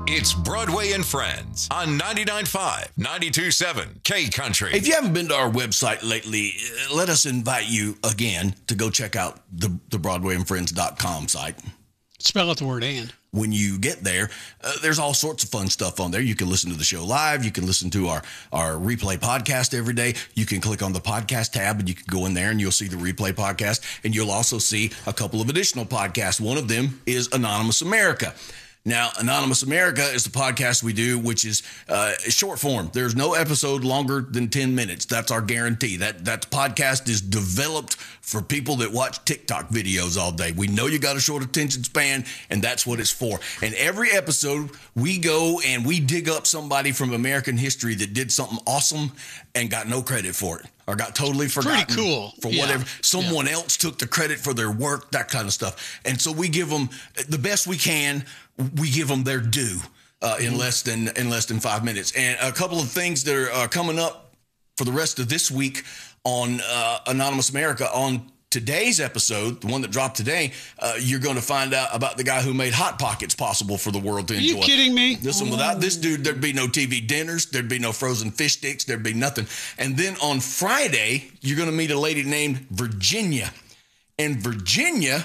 It's Broadway and Friends on 99.5, 92.7 K Country. If you haven't been to our website lately, let us invite you again to go check out the BroadwayandFriends.com site. Spell out the word "and." When you get there, there's all sorts of fun stuff on there. You can listen to the show live. You can listen to our replay podcast every day. You can click on the podcast tab and you can go in there and you'll see the replay podcast. And you'll also see a couple of additional podcasts. One of them is Anonymous America. Now, Anonymous America is the podcast we do, which is short form. There's no episode longer than 10 minutes. That's our guarantee. That podcast is developed for people that watch TikTok videos all day. We know you got a short attention span, and that's what it's for. And every episode, we go and we dig up somebody from American history that did something awesome and got no credit for it, or got totally forgotten. Pretty cool. For whatever. Someone else took the credit for their work, that kind of stuff. And so we give them the best we can. We give them their due in less than 5 minutes. And a couple of things that are coming up for the rest of this week on Anonymous America. On today's episode, the one that dropped today, you're going to find out about the guy who made Hot Pockets possible for the world to enjoy. Are you kidding me? Listen, without this dude, there'd be no TV dinners. There'd be no frozen fish sticks. There'd be nothing. And then on Friday, you're going to meet a lady named Virginia. And Virginia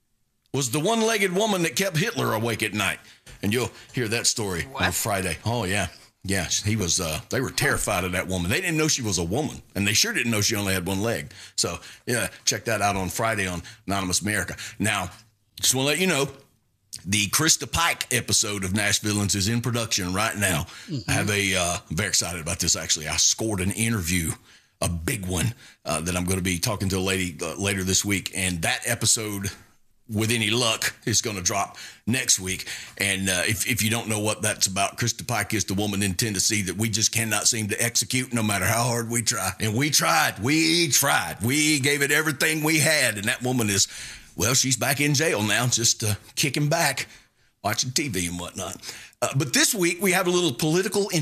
was the one-legged woman that kept Hitler awake at night. And you'll hear that story on Friday. Oh, yeah. Yeah, he was, they were terrified of that woman. They didn't know she was a woman, and they sure didn't know she only had one leg. So, yeah, check that out on Friday on Anonymous America. Now, just want to let you know, the Krista Pike episode of Nashville Villains is in production right now. I have I'm very excited about this, actually. I scored an interview, a big one, that I'm going to be talking to a lady later this week, and that episode, with any luck, is going to drop next week. And if you don't know what that's about, Krista Pike is the woman in Tennessee that we just cannot seem to execute no matter how hard we try. And we tried. We gave it everything we had. And that woman is, well, she's back in jail now, just kicking back, watching TV and whatnot. But this week, we have a little political